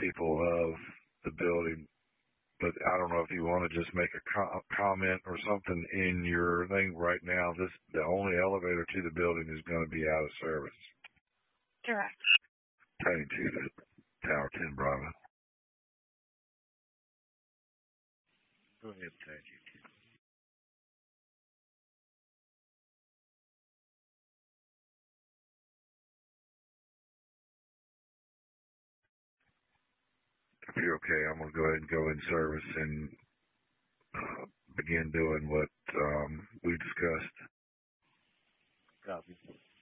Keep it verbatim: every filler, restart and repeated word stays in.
people of the building. But I don't know if you want to just make a co- comment or something in your thing right now. This the only elevator to the building is going to be out of service. Correct. Heading to the Tower ten Bravo. Go ahead, thank you. If you're okay, I'm going to go ahead and go in service and uh, begin doing what um, we discussed. Copy.